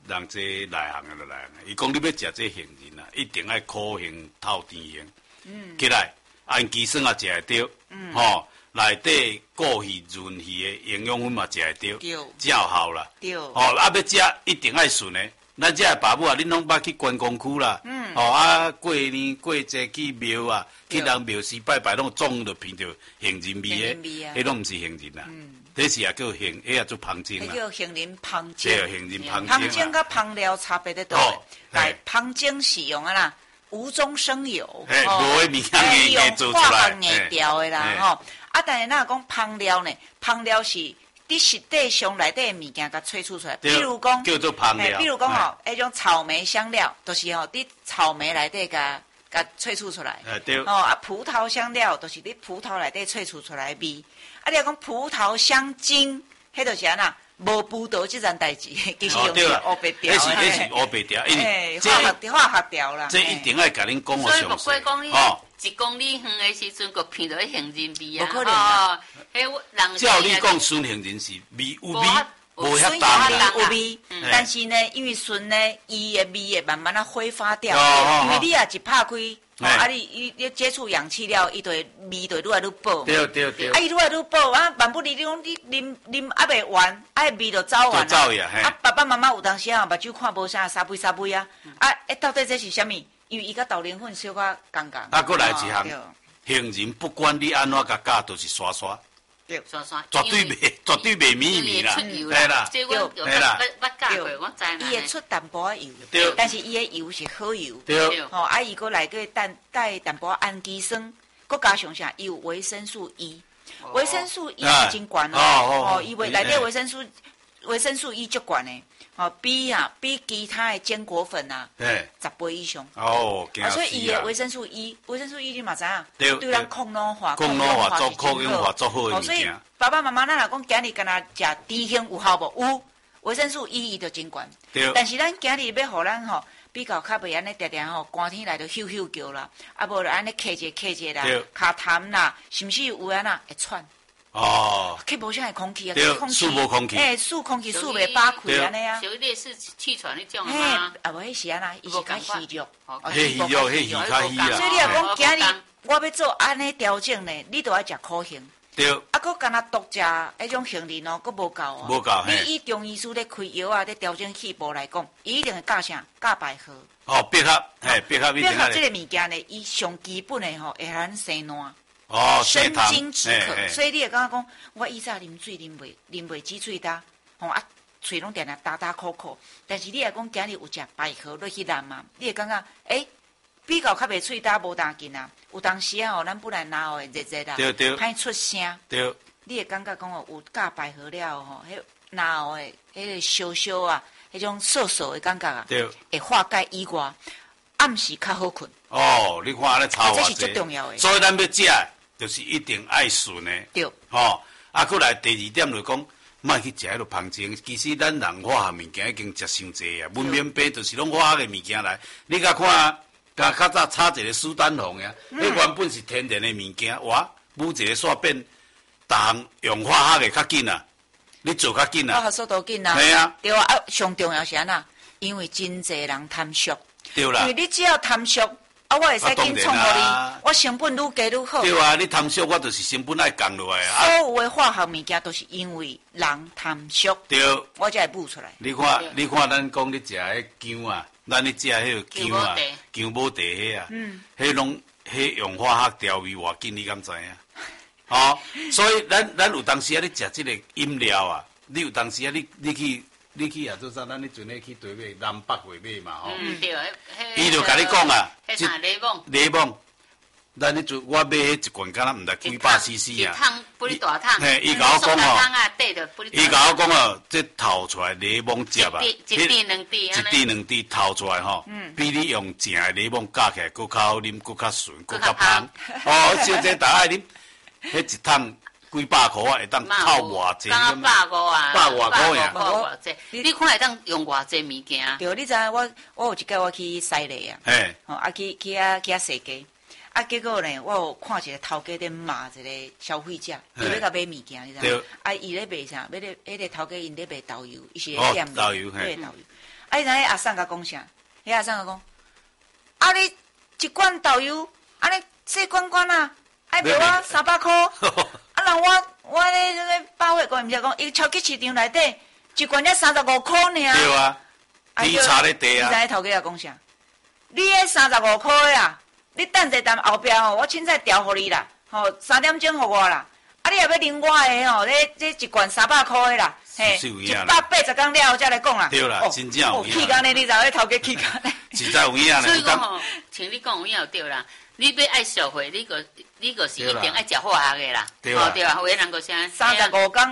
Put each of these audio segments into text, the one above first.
人这内行的就内行。伊讲你要食这杏仁啊，一定爱苦杏透甜杏。起来氨基酸也食会着，吼，内底固鱼、润鱼的营养分嘛食会着，照好啦。吼，啊要食一定爱顺的。咱这爸母啊，恁拢捌去关公区啦，过年过节去庙啊，去人庙寺拜拜，拢总着闻着杏仁味的，迄拢毋是杏仁啦，迄是也叫杏，迄也做芳精啦。 迄叫杏仁芳精。 对，杏仁芳精。 芳精甲芳料差别在倒？来，芳精是用啊啦，无中生有， 无诶物件用做出来， 化学硬调的啦，吼。啊，但是咱讲芳料呢，芳料是。你实际上内底的物件，甲萃取出来，比如讲叫做芳料， 比如讲吼，迄种草莓香料，就是吼，你草莓内底甲萃取出来，哦啊，葡萄香料，就是你葡萄内底萃取出来的味，啊，你要讲葡萄香精，迄就是安那，无葡萄即件代志，其实用是乌白调， 迄是乌白调，因为化学调啦， 这一定要甲恁讲我详细， 哦。1公里远的时阵，佮闻到迄杏仁味啊！ 无可能啊！ 人照你讲，纯杏仁是味有味，无遐重有味。但是呢，因为纯呢，伊的味会慢慢啊挥发掉。因为你啊一拍开，啊你接触氧气了，伊就味就愈来愈薄。 对。 啊，伊愈来愈薄啊，万不离你讲你啉还袂完，啊味就走完啊。啊，爸爸妈妈有当时啊，目睭看无啥沙杯啊，啊，到底这是啥物？因为伊甲豆奶粉小可共。 啊，过来一项，杏仁不管你安怎甲教，都是刷刷， 对，刷刷， 绝对袂绵密啦， 对啦，对啦，捌教过，我知啦。 伊会出淡薄仔油，但是伊的油是好油， 对， 吼，啊，伊个内底带淡薄仔氨基酸，佮加上啥，伊有维生素 E， 维生素 E 是真悬哦，伊内底维生素 E 足悬的。比其他的坚果粉啊，10倍以上。 哦， 所以伊的维生素 E 你嘛知影， 对咱抗老化做抗氧化做好的物件。 所以爸爸妈妈，咱若讲今日敢若食甜杏有效无？有，维生素 E 伊就真悬。 对。 但是咱今日要互咱吼，比较较袂安尼定定吼，寒天来就咻咻叫啦，啊无就安尼咳者啦，卡痰啦，甚至有安那会喘。 哦， 吸无啥空气啊， 输无空气， 输空气输袂饱开安尼啊， 属于类似气喘迄种啊。 啊无迄是安那，伊是较虚弱， 迄虚弱，迄较虚啊。 所以你若讲今日我要做安尼调整呢，你都要食苦杏。 对。 啊，佮干那独食迄种杏仁哦，佮无够哦。 无够。 你以中医师咧开药啊，咧调整气部来讲，伊一定会教啥？教百合。 哦，百合，百合一定。 百合这个物件呢，伊上基本的吼，会让咱生烂。 生津止渴，所以你会感觉讲，我以前啉水啉袂止喙焦，吼啊，喙拢定定打苦苦。但是你会讲，今日有食百合落去淋嘛，你会感觉，比较较袂喙焦无当紧啊。有当时啊，吼，咱本来脑会热热啦，歹出声。 对。 你会感觉讲哦，有加百合了吼，迄脑的迄个烧烧啊，迄种涩涩的感觉啊，会化解以外，暗时较好困。 哦，你看安尼差偌济， 这是最重要的。 所以咱要食。就是一定爱顺的， 对， 吼，啊，过来第二点就讲，莫去食迄落芳精。其实咱人化学物件已经食伤济啊，文明病就是拢化学的物件来。你甲看，较早炒一个苏丹红呀，迄原本是天然的物件，哇，舞一个煞变，逐项用化学的较紧啊，你做较紧啊， 化学速度紧啊， 系啊， 对啊，上重要是安那，因为真济人贪俗， 对啦， 因为你只要贪俗。啊，我会使紧创互你，我成本愈加愈好。 对啊，你贪俗，我就是成本爱降落来啊。 所有的化学物件都是因为人贪俗。 对。 我才会舞出来。 你看，咱讲你食迄姜啊，咱你食迄个姜啊，姜母茶迄啊，迄拢迄用化学调味偌紧，你敢知影？哦，所以咱有当时啊，你食即个饮料啊，你有当时啊，你去啊，做啥？咱你阵咧去对买南北会买嘛吼。 对， 伊就甲你讲啊， 迄啥柠檬，咱你做我买迄一罐，敢若毋知几百 CC 啊。 一桶不哩大桶。 嘿，伊甲我讲哦， 伊甲我讲哦，这透出来柠檬汁啊， 一滴两滴透出来吼，比你用正的柠檬加起来佫较好啉，佫较顺，佫较香。哦，小姐大爱啉，迄一桶。几百块啊，会当靠偌济？ 刚150啊 ，100外块呀。 偌济？你看会当用偌济物件？ 对，你知影我有一届我去西丽啊，吼啊去洗鸡， 啊，结果呢，我有看一个头家在骂一个消费者，伊要甲买物件，你知影？啊，伊咧卖啥？要咧，迄个头家因咧卖豆油，伊是咧店豆油， 卖豆油。啊，你知影阿婶甲讲啥？迄阿婶甲讲，啊，你一罐豆油，安尼细罐罐啊，爱卖我300块。啊，人我咧迄个百货公司讲，伊超级市场内底一罐才35块尔。 对啊，你查咧地啊？ 你知影头家讲啥？你迄35块啊，你等者等后壁吼，我凊彩调互你啦，吼3点钟互我啦。啊，你也要啉我的吼，这一罐300块的啦，嘿，180工了后才来讲啦。 对啦，真正有影。 气干呢，你知影迄头家气干呢？ 实在有影咧。 所以讲吼，像你讲有影对啦。你要爱消费，你个是一定爱食化学的啦，对吧？有的人个啥 35工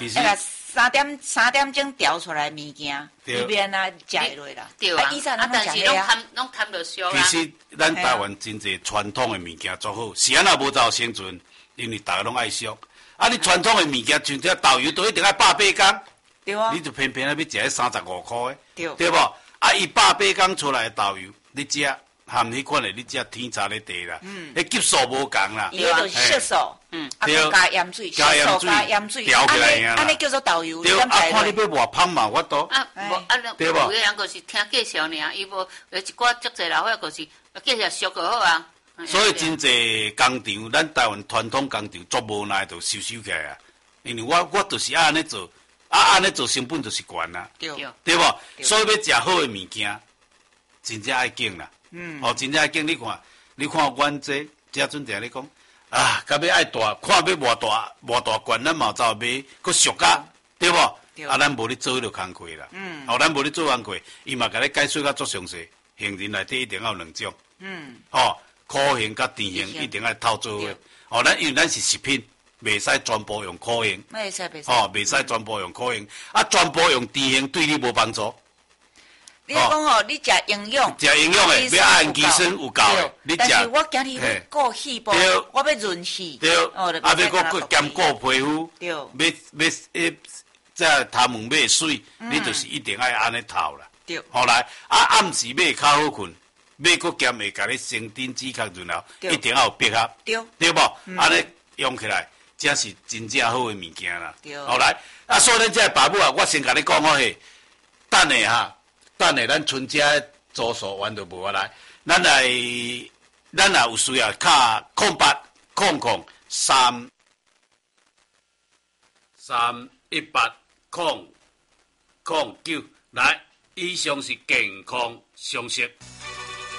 3点钟调出来物件，里面啊食会落啦。 对啊，但是拢贪着俗啦。 其实咱台湾真侪传统的物件做好，是安那无走生存，因为大家拢爱俗。啊，你传统的物件像这豆油都一定爱180工， 对啊。 你就偏偏要食迄35块的， 对不？啊，伊180工出来的豆油，你食。含迄款的，你只天差咧地啦，迄级数无共啦。 伊迄就是色素，啊，加盐水，色素加盐水， 调起来安尼叫做豆油。 对，啊，看你要偌芳嘛，我都。 啊，对无？有个人就是听介绍尔，伊无一寡足侪老伙就是介绍俗就好啊。 所以真侪工厂，咱台湾传统工厂做无耐就收起来啊。因为我就是安尼做，安尼做成本就是悬啦，对无？所以要食好的物件，真正爱敬啦。真正经你看阮这阵定咧讲啊，甲要爱大，看要偌大罐，咱嘛走买，佮俗甲，对无？啊，咱无咧做迄个工课啦。咱无咧做工课，伊嘛甲你解说甲足详细，行人内底一定要有2种。苦型甲甜型一定要透做伙。咱因为咱是食品，袂使全部用苦型。 袂使。 袂使全部用苦型，啊，全部用甜型对你无帮助。 你讲吼，你食营养， 的，要氨基酸有够的，你食。 但是我今日要顾细胞，我要润细， 对，啊，要顾兼顾皮肤， 对， 要这头毛要水，你就是一定爱安尼透啦。 对， 后来暗时要较好困，要搁兼会甲你生丁子较润后，一定要有闭合，对无？安尼用起来才是真正好的物件啦。后来所以咱这爸母啊，我先甲你讲好嘿，等下哈。咱春节住宿完就无来，咱也有需要卡0800-318-009来，以上是健康常识。